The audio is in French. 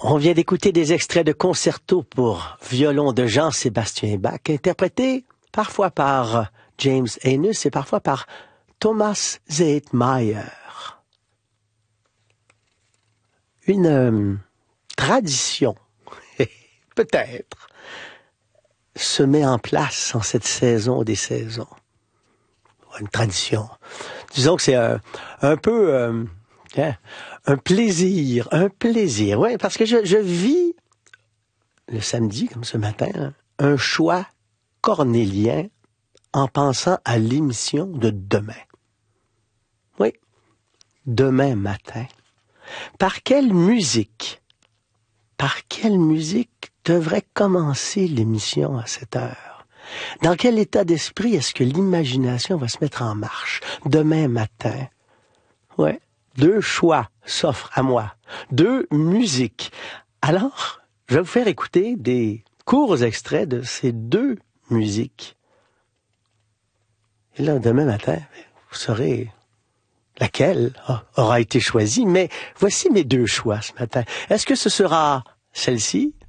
On vient d'écouter des extraits de concerto pour violon de Jean-Sébastien Bach, interprétés parfois par James Haines et parfois par Thomas Zeitmayer. Une tradition, peut-être, se met en place en cette saison des saisons. Une tradition. Disons que c'est un peu un plaisir, oui, parce que je vis le samedi, comme ce matin, un choix cornélien en pensant à l'émission de demain. Oui, demain matin. Par quelle musique devrait commencer l'émission à cette heure? Dans quel état d'esprit est-ce que l'imagination va se mettre en marche demain matin? Ouais, 2 choix s'offrent à moi, 2 musiques. Alors, je vais vous faire écouter des courts extraits de ces 2 musiques. Et là, demain matin, vous saurez laquelle aura été choisie, mais voici mes 2 choix ce matin. Est-ce que ce sera celle-ci